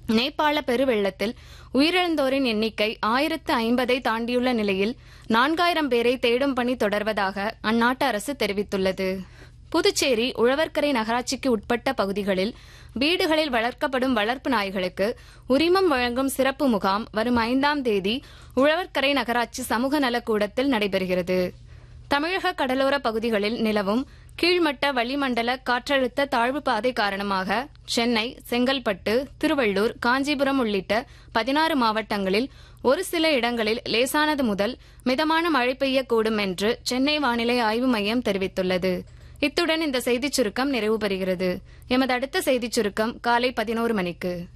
நேபாள பெருவெள்ளத்தில் உயிரிழந்தோரின் எண்ணிக்கை 1050 தாண்டியுள்ள நிலையில் 4000 பேரை தேடும் பணி தொடர்வதாக அந்நாட்டு அரசு தெரிவித்துள்ளது. புதுச்சேரி உழவர்கரை நகராட்சிக்கு உட்பட்ட பகுதிகளில் வீடுகளில் வளர்க்கப்படும் வளர்ப்பு நாய்களுக்கு உரிமம் வழங்கும் சிறப்பு முகாம் வரும் 5ஆம் தேதி உழவர்கரை நகராட்சி சமூக நலக்கூடத்தில் நடைபெறுகிறது. தமிழக கடலோர பகுதிகளில் நிலவும் கீழ்மட்ட வளிமண்டல காற்றழுத்த தாழ்வு பாதை காரணமாக சென்னை, செங்கல்பட்டு, திருவள்ளூர், காஞ்சிபுரம் உள்ளிட்ட 16 மாவட்டங்களில் ஒரு சில இடங்களில் லேசானது முதல் மிதமான மழை பெய்யக்கூடும் என்று சென்னை வானிலை ஆய்வு மையம் தெரிவித்துள்ளது. இத்துடன் இந்த செய்திச் சுருக்கம் நிறைவு பெறுகிறது. எமது அடுத்த செய்திச் சுருக்கம் காலை 11 மணிக்கு.